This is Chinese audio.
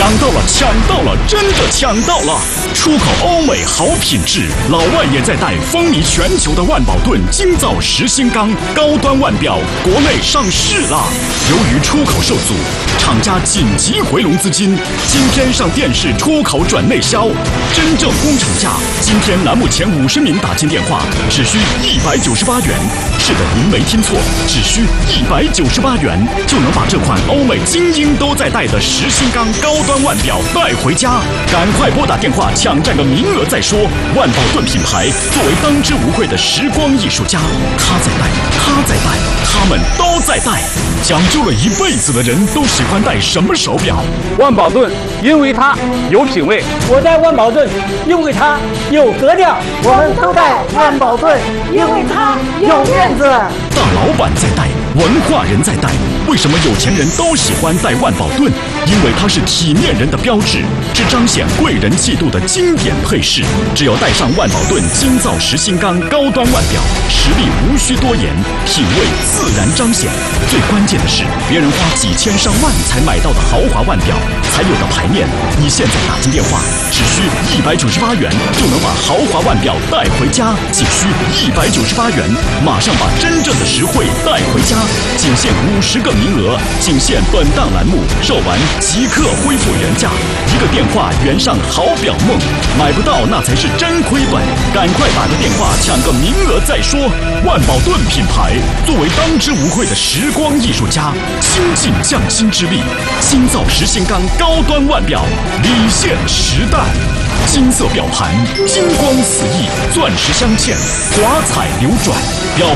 抢到了，抢到了，真的抢到了！出口欧美好品质，老外也在带，风靡全球的万宝顿精造实心钢高端腕表国内上市啦！由于出口受阻，厂家紧急回笼资金，今天上电视出口转内销，真正工厂价，今天栏目前50名打进电话，只需198元。是的，您没听错，只需198元就能把这款欧美精英都在戴的实心钢高端腕表带回家。赶快拨打电话抢占个名额再说。万宝顿品牌作为当之无愧的时光艺术家，他在戴，他在戴，他们都在戴。讲究了一辈子的人都喜欢戴什么手表？ 万宝顿，因为它有品位。 我戴万宝顿，因为它有格调。 我们都戴万宝顿，因为它有面子。 大老板在戴，文化人在戴，为什么有钱人都喜欢戴万宝顿？因为它是体面人的标志，是彰显贵人气度的经典配饰。只要戴上万宝顿精造实心钢高端腕表，实力无需多言，品味自然彰显。最关键的是，别人花几千上万才买到的豪华腕表才有的牌面，你现在打进电话，只需198元就能把豪华腕表带回家，仅需198元，马上把真正的实惠带回家。仅限50个名额，仅限本档栏目，售完即刻恢复原价。一个电话圆上好表梦，买不到那才是真亏本。赶快打个电话抢个名额再说。万宝顿品牌作为当之无愧的时光艺术家，倾尽匠心之力，精造实心钢高端腕表，领先时代。金色表盘，金光四溢，钻石镶嵌，华彩流转，表